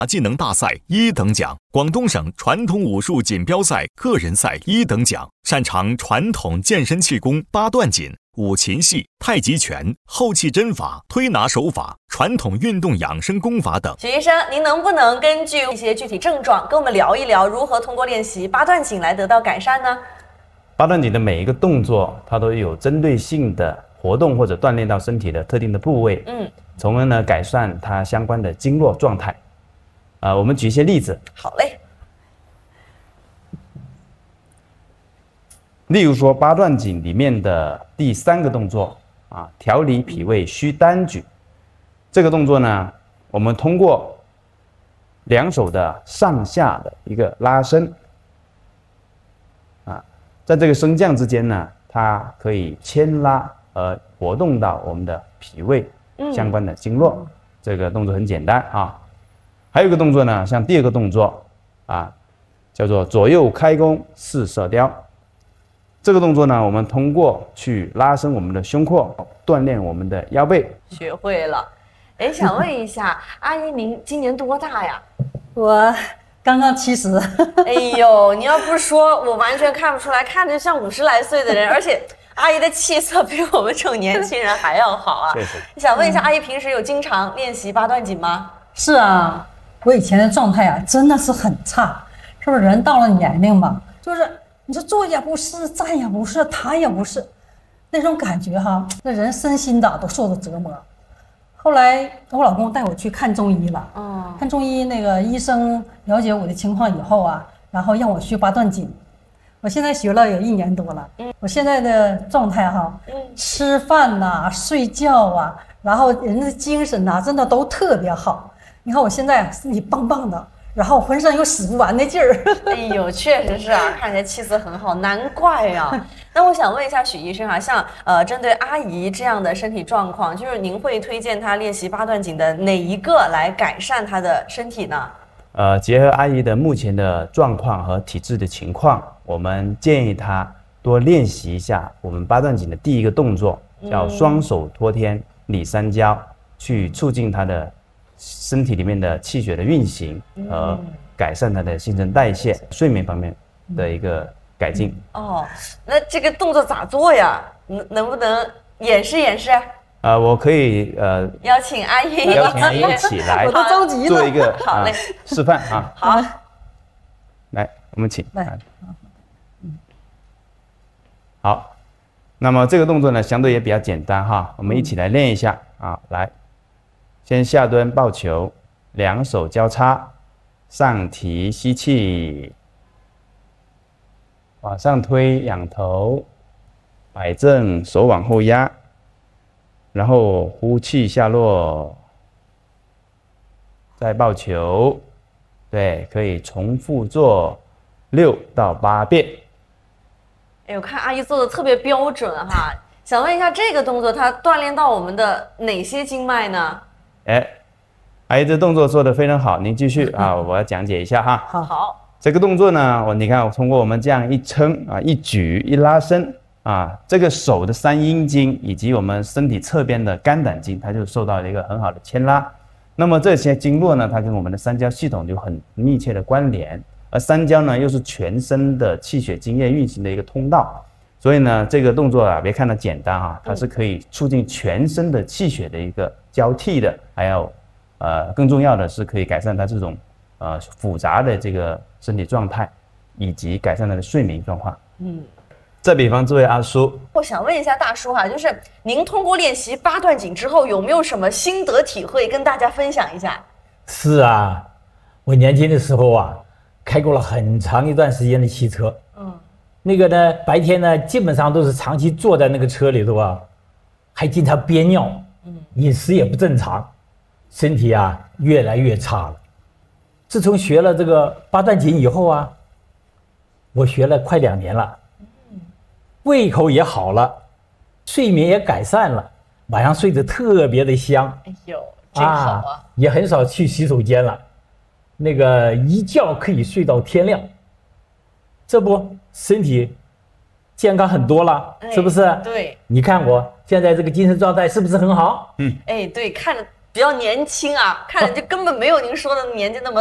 技能大赛1等奖，广东省传统武术锦标赛个人赛1等奖，擅长传统健身气功、八段锦、五禽戏、太极拳、后气针法、推拿手法、传统运动养生功法等。 许医生，您能不能根据一些具体症状跟我们聊一聊，如何通过练习八段锦来得到改善呢？ 八段锦的每一个动作，它都有针对性的活动或者锻炼到身体的特定的部位，从而呢改善它相关的经络状态。我们举一些例子。 好嘞。 例如说八段锦里面的第3个动作调理脾胃虚单举，这个动作呢，我们通过2手的上下的一个拉伸，在这个升降之间呢，它可以牵拉而活动到我们的脾胃相关的经络。这个动作很简单还有一个动作呢，像第2个动作叫做左右开弓四射雕。这个动作呢，我们通过去拉伸我们的胸廓，锻炼我们的腰背。 学会了。想问一下，阿姨您今年多大呀？ 我刚刚70。 哎呦，你要不说，我完全看不出来，看着像50来岁的人，而且阿姨的气色比我们这种年轻人还要好啊。 确实。 想问一下，阿姨平时有经常练习八段锦吗？ 是啊，我以前的状态真的是很差，是不是？人到了年龄嘛，就是你说坐也不是，站也不是，躺也不是，那种感觉那人身心的都受着折磨。后来我老公带我去看中医了，看中医那个医生了解我的情况以后然后让我学八段锦。我现在学了有1年多了，我现在的状态吃饭睡觉然后人的精神真的都特别好。你看我现在身体棒棒的，然后浑身有使不完的劲儿。 哎呦，确实是看起来气色很好，难怪啊。那我想问一下许医生像针对阿姨这样的身体状况，就是您会推荐她练习八段锦的哪一个来改善她的身体呢？ 结合阿姨的目前的状况和体质的情况，我们建议她多练习一下我们八段锦的第1个动作，叫双手托天理三焦，去促进她的身体里面的气血的运行和改善它的新陈代谢、睡眠方面的一个改进。 那这个动作咋做呀？能不能演示演示？ 我可以邀请阿姨一起来， 我都着急了， 做一个好嘞示范好， 来，我们请来。 好，那么这个动作呢，相对也比较简单我们一起来练一下来。先下蹲抱球，2手交叉，上提吸气，往上推仰头，摆正手往后压，然后呼气下落，再抱球，对，可以重复做6到8遍。 我看阿姨做的特别标准想问一下，这个动作它锻炼到我们的哪些经脉呢？ 阿姨这动作做得非常好，您继续我要讲解一下好。 这个动作呢，你看我通过我们这样一撑一举一拉伸这个手的3阴经以及我们身体侧边的肝胆经，它就受到了一个很好的牵拉。那么这些经络呢，它跟我们的三焦系统就很密切的关联，而三焦呢又是全身的气血津液运行的一个通道，所以呢这个动作别看它简单它是可以促进全身的气血的一个交替的，还有更重要的是可以改善它这种复杂的这个身体状态，以及改善它的睡眠状况。再比方这位阿叔， 我想问一下大叔就是您通过练习八段锦之后，有没有什么心得体会跟大家分享一下？ 是啊，我年轻的时候开过了很长一段时间的汽车，那个呢白天呢基本上都是长期坐在那个车里头还经常憋尿，饮食也不正常，身体越来越差了。自从学了这个八段锦以后我学了快2年了，胃口也好了，睡眠也改善了，晚上睡得特别的香。 哎呦，真好也很少去洗手间了，那个一觉可以睡到天亮，这不身体健康很多了，是不是？ 对， 你看我现在这个精神状态是不是很好？ 对，看着比较年轻啊，看着就根本没有您说的年纪那么